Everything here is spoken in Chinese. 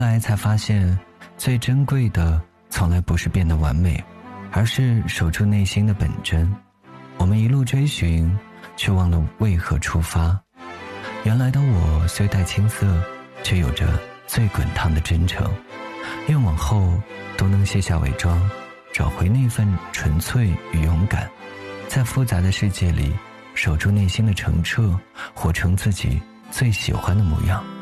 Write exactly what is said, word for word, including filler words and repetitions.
后来才发现，最珍贵的从来不是变得完美，而是守住内心的本真。我们一路追寻，却忘了为何出发。原来的我虽带青涩，却有着最滚烫的真诚。愿往后都能卸下伪装，找回那份纯粹与勇敢，在复杂的世界里守住内心的澄澈，活成自己最喜欢的模样。